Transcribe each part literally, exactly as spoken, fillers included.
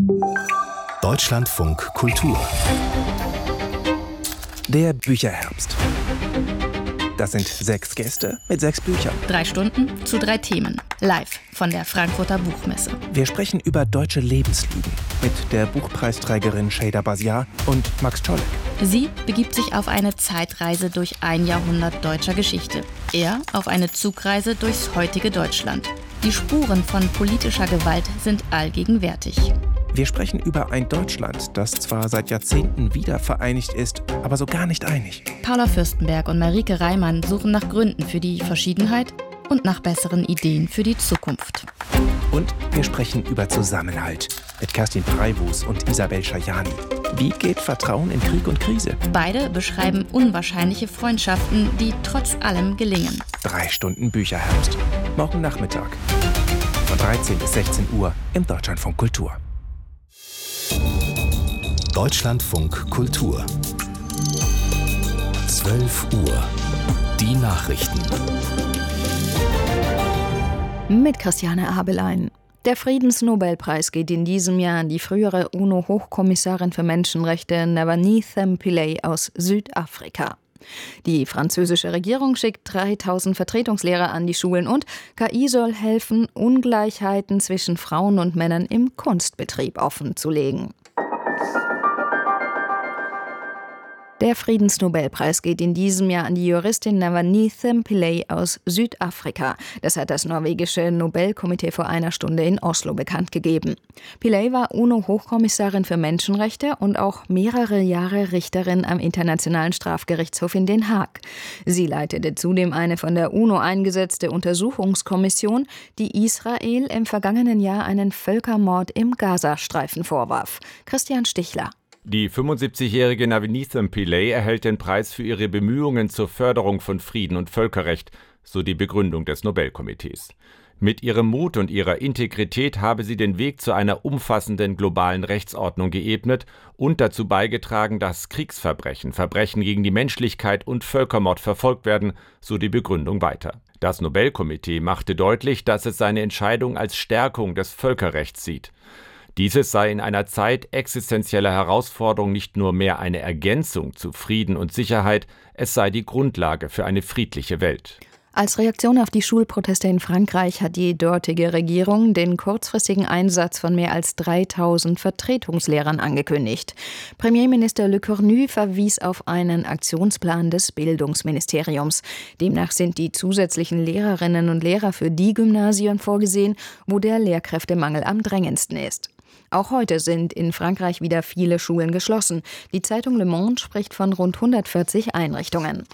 Deutschlandfunk Kultur. Der Bücherherbst. Das sind sechs Gäste mit sechs Büchern. Drei Stunden zu drei Themen. Live von der Frankfurter Buchmesse. Wir sprechen über deutsche Lebenslügen mit der Buchpreisträgerin Şeyda Baziar und Max Czolek. Sie begibt sich auf eine Zeitreise durch ein Jahrhundert deutscher Geschichte. Er auf eine Zugreise durchs heutige Deutschland. Die Spuren von politischer Gewalt sind allgegenwärtig. Wir sprechen über ein Deutschland, das zwar seit Jahrzehnten wieder vereinigt ist, aber so gar nicht einig. Paula Fürstenberg und Marike Reimann suchen nach Gründen für die Verschiedenheit und nach besseren Ideen für die Zukunft. Und wir sprechen über Zusammenhalt mit Kerstin Preywus und Isabel Schajani. Wie geht Vertrauen in Krieg und Krise? Beide beschreiben unwahrscheinliche Freundschaften, die trotz allem gelingen. Drei Stunden Bücherherbst. Morgen Nachmittag. Von dreizehn bis sechzehn Uhr im Deutschlandfunk Kultur. Deutschlandfunk Kultur. zwölf Uhr. Die Nachrichten. Mit Christiane Abelein. Der Friedensnobelpreis geht in diesem Jahr an die frühere UNO-Hochkommissarin für Menschenrechte Navanitha Pillay aus Südafrika. Die französische Regierung schickt dreitausend Vertretungslehrer an die Schulen und K I soll helfen, Ungleichheiten zwischen Frauen und Männern im Kunstbetrieb offenzulegen. Der Friedensnobelpreis geht in diesem Jahr an die Juristin Navanitha Pillay aus Südafrika. Das hat das norwegische Nobelkomitee vor einer Stunde in Oslo bekannt gegeben. Pillay war UNO-Hochkommissarin für Menschenrechte und auch mehrere Jahre Richterin am Internationalen Strafgerichtshof in Den Haag. Sie leitete zudem eine von der UNO eingesetzte Untersuchungskommission, die Israel im vergangenen Jahr einen Völkermord im Gazastreifen vorwarf. Christian Stichler. Die fünfundsiebzigjährige Navanitha Pillay erhält den Preis für ihre Bemühungen zur Förderung von Frieden und Völkerrecht, so die Begründung des Nobelkomitees. Mit ihrem Mut und ihrer Integrität habe sie den Weg zu einer umfassenden globalen Rechtsordnung geebnet und dazu beigetragen, dass Kriegsverbrechen, Verbrechen gegen die Menschlichkeit und Völkermord verfolgt werden, so die Begründung weiter. Das Nobelkomitee machte deutlich, dass es seine Entscheidung als Stärkung des Völkerrechts sieht. Dieses sei in einer Zeit existenzieller Herausforderung nicht nur mehr eine Ergänzung zu Frieden und Sicherheit, es sei die Grundlage für eine friedliche Welt. Als Reaktion auf die Schulproteste in Frankreich hat die dortige Regierung den kurzfristigen Einsatz von mehr als dreitausend Vertretungslehrern angekündigt. Premierminister Le Cornu verwies auf einen Aktionsplan des Bildungsministeriums. Demnach sind die zusätzlichen Lehrerinnen und Lehrer für die Gymnasien vorgesehen, wo der Lehrkräftemangel am drängendsten ist. Auch heute sind in Frankreich wieder viele Schulen geschlossen. Die Zeitung Le Monde spricht von rund hundertvierzig Einrichtungen.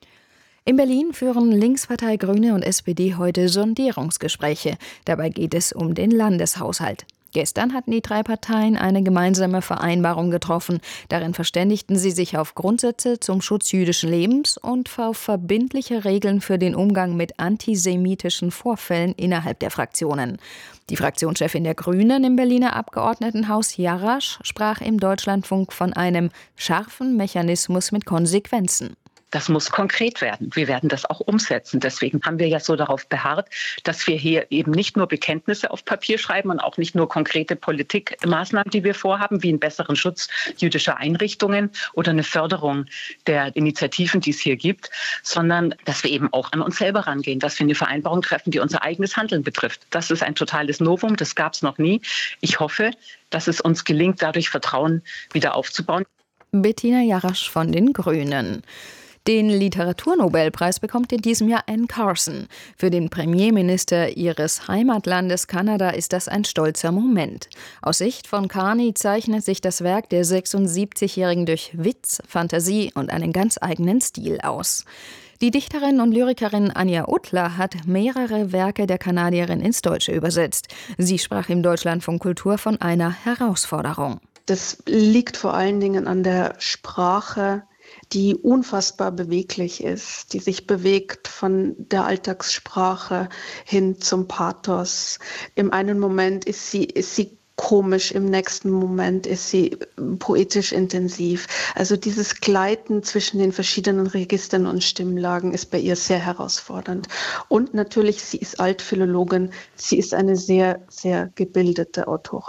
In Berlin führen Linkspartei, Grüne und S P D heute Sondierungsgespräche. Dabei geht es um den Landeshaushalt. Gestern hatten die drei Parteien eine gemeinsame Vereinbarung getroffen. Darin verständigten sie sich auf Grundsätze zum Schutz jüdischen Lebens und auf verbindliche Regeln für den Umgang mit antisemitischen Vorfällen innerhalb der Fraktionen. Die Fraktionschefin der Grünen im Berliner Abgeordnetenhaus, Jarasch, sprach im Deutschlandfunk von einem scharfen Mechanismus mit Konsequenzen. Das muss konkret werden. Wir werden das auch umsetzen. Deswegen haben wir ja so darauf beharrt, dass wir hier eben nicht nur Bekenntnisse auf Papier schreiben und auch nicht nur konkrete Politikmaßnahmen, die wir vorhaben, wie einen besseren Schutz jüdischer Einrichtungen oder eine Förderung der Initiativen, die es hier gibt, sondern dass wir eben auch an uns selber rangehen, dass wir eine Vereinbarung treffen, die unser eigenes Handeln betrifft. Das ist ein totales Novum, das gab es noch nie. Ich hoffe, dass es uns gelingt, dadurch Vertrauen wieder aufzubauen. Bettina Jarasch von den Grünen. Den Literaturnobelpreis bekommt in diesem Jahr Anne Carson. Für den Premierminister ihres Heimatlandes Kanada ist das ein stolzer Moment. Aus Sicht von Carney zeichnet sich das Werk der sechsundsiebzigjährigen durch Witz, Fantasie und einen ganz eigenen Stil aus. Die Dichterin und Lyrikerin Anja Utler hat mehrere Werke der Kanadierin ins Deutsche übersetzt. Sie sprach im Deutschlandfunk Kultur von einer Herausforderung. Das liegt vor allen Dingen an der Sprache, die unfassbar beweglich ist, die sich bewegt von der Alltagssprache hin zum Pathos. Im einen Moment ist sie, ist sie komisch, im nächsten Moment ist sie poetisch intensiv. Also dieses Gleiten zwischen den verschiedenen Registern und Stimmlagen ist bei ihr sehr herausfordernd. Und natürlich, sie ist Altphilologin, sie ist eine sehr, sehr gebildete Autorin.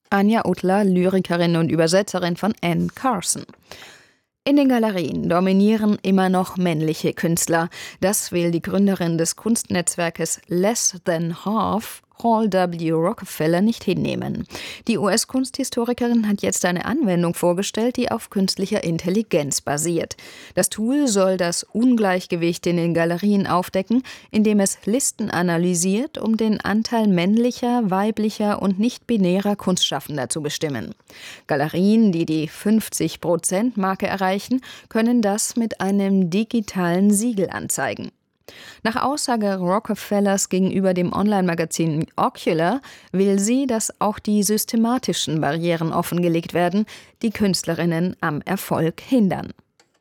Anja Utler, Lyrikerin und Übersetzerin von Anne Carson. In den Galerien dominieren immer noch männliche Künstler. Das will die Gründerin des Kunstnetzwerkes Less Than Half, Hall W. Rockefeller, nicht hinnehmen. Die U S-Kunsthistorikerin hat jetzt eine Anwendung vorgestellt, die auf künstlicher Intelligenz basiert. Das Tool soll das Ungleichgewicht in den Galerien aufdecken, indem es Listen analysiert, um den Anteil männlicher, weiblicher und nicht-binärer Kunstschaffender zu bestimmen. Galerien, die die fünfzig-Prozent-Marke erreichen, können das mit einem digitalen Siegel anzeigen. Nach Aussage Rockefellers gegenüber dem Online-Magazin Ocular will sie, dass auch die systematischen Barrieren offengelegt werden, die Künstlerinnen am Erfolg hindern.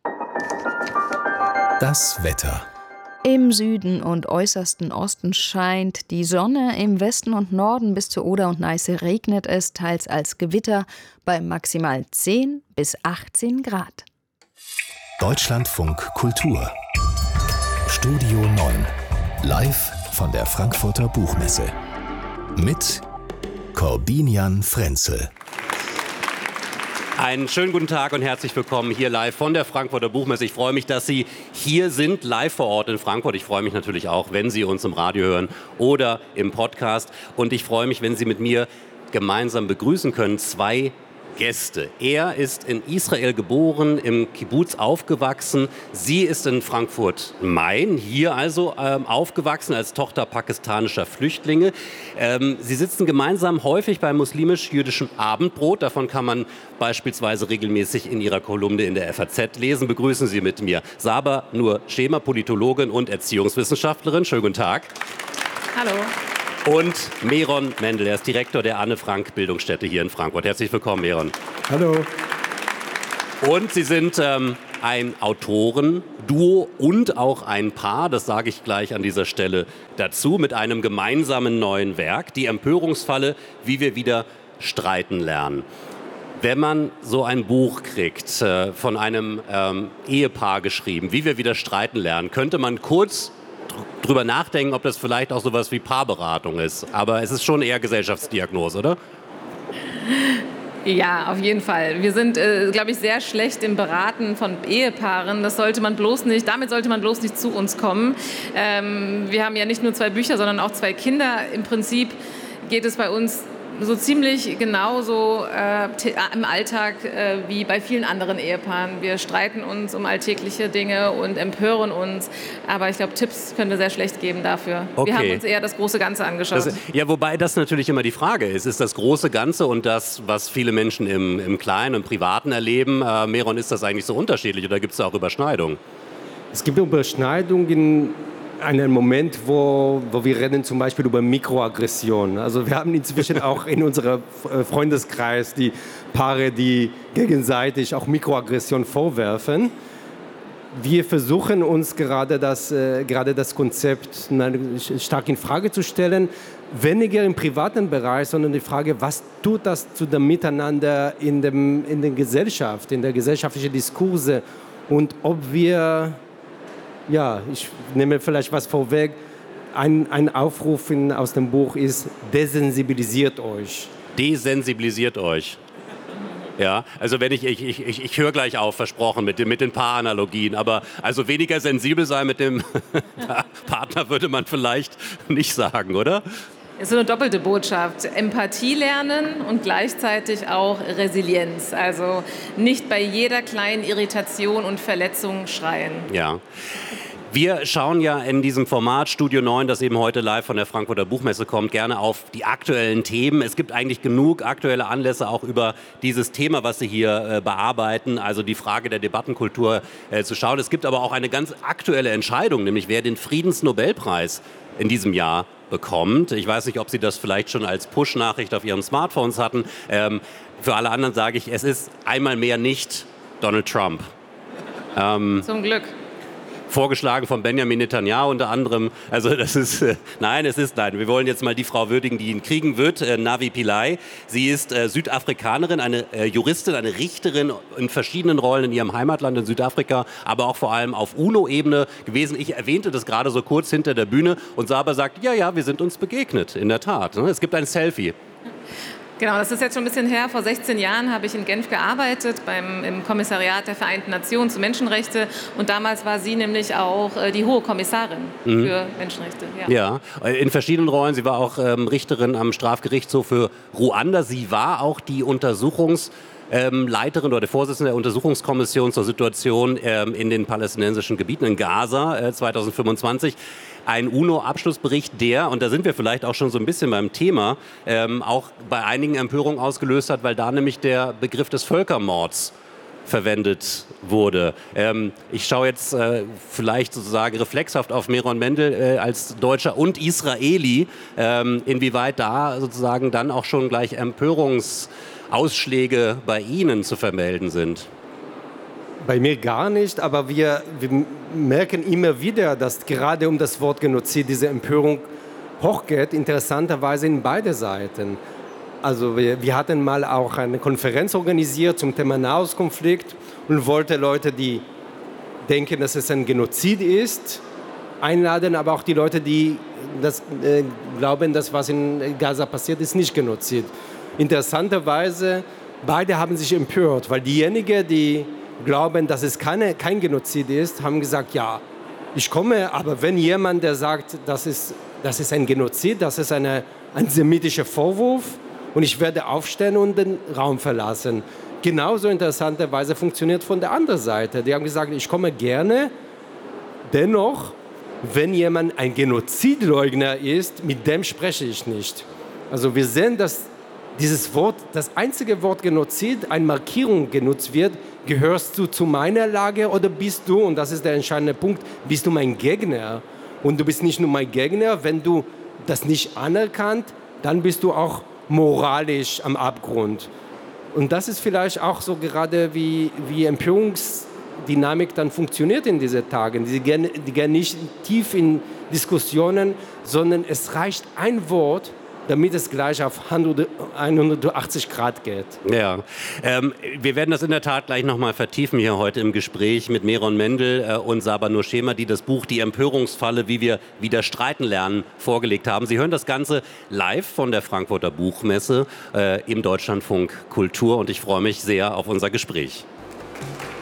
Das Wetter. Im Süden und äußersten Osten scheint die Sonne, im Westen und Norden bis zur Oder und Neiße regnet es, teils als Gewitter, bei maximal zehn bis achtzehn Grad. Deutschlandfunk Kultur. Studio neun. Live von der Frankfurter Buchmesse. Mit Corbinian Frenzel. Einen schönen guten Tag und herzlich willkommen hier live von der Frankfurter Buchmesse. Ich freue mich, dass Sie hier sind, live vor Ort in Frankfurt. Ich freue mich natürlich auch, wenn Sie uns im Radio hören oder im Podcast. Und ich freue mich, wenn Sie mit mir gemeinsam begrüßen können zwei Gäste. Er ist in Israel geboren, im Kibbuz aufgewachsen. Sie ist in Frankfurt-Main, hier also ähm, aufgewachsen als Tochter pakistanischer Flüchtlinge. Ähm, sie sitzen gemeinsam häufig beim muslimisch-jüdischen Abendbrot. Davon kann man beispielsweise regelmäßig in ihrer Kolumne in der F A Z lesen. Begrüßen Sie mit mir Saba Nur Schema, Politologin und Erziehungswissenschaftlerin. Schönen guten Tag. Hallo. Und Meron Mendel, er ist Direktor der Anne-Frank-Bildungsstätte hier in Frankfurt. Herzlich willkommen, Meron. Hallo. Und Sie sind ähm, ein Autorenduo und auch ein Paar, das sage ich gleich an dieser Stelle dazu, mit einem gemeinsamen neuen Werk, Die Empörungsfalle, wie wir wieder streiten lernen. Wenn man so ein Buch kriegt, äh, von einem ähm, Ehepaar geschrieben, wie wir wieder streiten lernen, könnte man kurz drüber nachdenken, ob das vielleicht auch sowas wie Paarberatung ist. Aber es ist schon eher Gesellschaftsdiagnose, oder? Ja, auf jeden Fall. Wir sind, äh, glaube ich, sehr schlecht im Beraten von Ehepaaren. Das sollte man bloß nicht, damit sollte man bloß nicht zu uns kommen. Ähm, wir haben ja nicht nur zwei Bücher, sondern auch zwei Kinder. Im Prinzip geht es bei uns so ziemlich genauso äh, im Alltag äh, wie bei vielen anderen Ehepaaren. Wir streiten uns um alltägliche Dinge und empören uns. Aber ich glaube, Tipps können wir sehr schlecht geben dafür. Okay. Wir haben uns eher das große Ganze angeschaut. Das, ja, wobei das natürlich immer die Frage ist. Ist das große Ganze und das, was viele Menschen im, im Kleinen und Privaten erleben, äh, Meron, ist das eigentlich so unterschiedlich oder gibt es da auch Überschneidungen? Es gibt Überschneidungen. Einen Moment, wo, wo wir reden zum Beispiel über Mikroaggression. Also wir haben inzwischen auch in unserem Freundeskreis die Paare, die gegenseitig auch Mikroaggression vorwerfen. Wir versuchen uns gerade das, äh, gerade das Konzept stark in Frage zu stellen. Weniger im privaten Bereich, sondern die Frage, was tut das zu dem Miteinander in, dem, in der Gesellschaft, in der gesellschaftlichen Diskurse und ob wir... Ja, ich nehme vielleicht was vorweg. Ein, ein Aufruf in, aus dem Buch ist, desensibilisiert euch. Desensibilisiert euch. Ja, also wenn ich, ich, ich, ich höre gleich auf, versprochen, mit, den, mit den Paaranalogien, aber also weniger sensibel sein mit dem Partner würde man vielleicht nicht sagen, oder? Es ist so eine doppelte Botschaft. Empathie lernen und gleichzeitig auch Resilienz. Also nicht bei jeder kleinen Irritation und Verletzung schreien. Ja. Wir schauen ja in diesem Format Studio neun, das eben heute live von der Frankfurter Buchmesse kommt, gerne auf die aktuellen Themen. Es gibt eigentlich genug aktuelle Anlässe auch über dieses Thema, was Sie hier äh, bearbeiten, also die Frage der Debattenkultur äh, zu schauen. Es gibt aber auch eine ganz aktuelle Entscheidung, nämlich wer den Friedensnobelpreis in diesem Jahr bekommt. Ich weiß nicht, ob Sie das vielleicht schon als Push-Nachricht auf Ihren Smartphones hatten. Ähm, für alle anderen sage ich, es ist einmal mehr nicht Donald Trump. Ähm, Zum Glück. Vorgeschlagen von Benjamin Netanyahu unter anderem. Also das ist, äh, nein, es ist, nein. Wir wollen jetzt mal die Frau würdigen, die ihn kriegen wird, äh, Navi Pillay. Sie ist äh, Südafrikanerin, eine äh, Juristin, eine Richterin in verschiedenen Rollen in ihrem Heimatland in Südafrika, aber auch vor allem auf UNO-Ebene gewesen. Ich erwähnte das gerade so kurz hinter der Bühne und Saba sagt, ja, ja, wir sind uns begegnet, in der Tat. Ne? Es gibt ein Selfie. Genau, das ist jetzt schon ein bisschen her. Vor sechzehn Jahren habe ich in Genf gearbeitet, beim, im Kommissariat der Vereinten Nationen zu Menschenrechte. Und damals war sie nämlich auch äh, die hohe Kommissarin mhm. für Menschenrechte. Ja. ja, in verschiedenen Rollen. Sie war auch ähm, Richterin am Strafgerichtshof für Ruanda. Sie war auch die Untersuchungs- Ähm, Leiterin oder Vorsitzende der Untersuchungskommission zur Situation ähm, in den palästinensischen Gebieten in Gaza äh, zweitausendfünfundzwanzig. Ein UNO-Abschlussbericht, der, und da sind wir vielleicht auch schon so ein bisschen beim Thema, ähm, auch bei einigen Empörung ausgelöst hat, weil da nämlich der Begriff des Völkermords verwendet wurde. Ähm, ich schaue jetzt äh, vielleicht sozusagen reflexhaft auf Meron Mendel äh, als Deutscher und Israeli, ähm, inwieweit da sozusagen dann auch schon gleich Empörungs Ausschläge bei Ihnen zu vermelden sind? Bei mir gar nicht, aber wir, wir merken immer wieder, dass gerade um das Wort Genozid diese Empörung hochgeht, interessanterweise in beide Seiten. Also wir, wir hatten mal auch eine Konferenz organisiert zum Thema Nahostkonflikt und wollten Leute, die denken, dass es ein Genozid ist, einladen, aber auch die Leute, die das, äh, glauben, dass was in Gaza passiert ist, nicht Genozid. Interessanterweise, beide haben sich empört, weil diejenigen, die glauben, dass es keine, kein Genozid ist, haben gesagt, ja, ich komme, aber wenn jemand, der sagt, das ist, das ist ein Genozid, das ist eine, ein semitischer Vorwurf und ich werde aufstehen und den Raum verlassen. Genauso interessanterweise funktioniert von der anderen Seite. Die haben gesagt, ich komme gerne, dennoch, wenn jemand ein Genozidleugner ist, mit dem spreche ich nicht. Also wir sehen, dass dieses Wort, das einzige Wort Genozid, eine Markierung genutzt wird, gehörst du zu meiner Lage oder bist du, und das ist der entscheidende Punkt, bist du mein Gegner? Und du bist nicht nur mein Gegner, wenn du das nicht anerkannt, dann bist du auch moralisch am Abgrund. Und das ist vielleicht auch so gerade, wie, wie Empörungsdynamik dann funktioniert in diesen Tagen. Die gehen, die gehen nicht tief in Diskussionen, sondern es reicht ein Wort, damit es gleich auf hundertachtzig Grad geht. Ja, ähm, wir werden das in der Tat gleich noch mal vertiefen hier heute im Gespräch mit Meron Mendel äh, und Saba Nurshema, die das Buch Die Empörungsfalle, wie wir wieder streiten lernen, vorgelegt haben. Sie hören das Ganze live von der Frankfurter Buchmesse äh, im Deutschlandfunk Kultur und ich freue mich sehr auf unser Gespräch.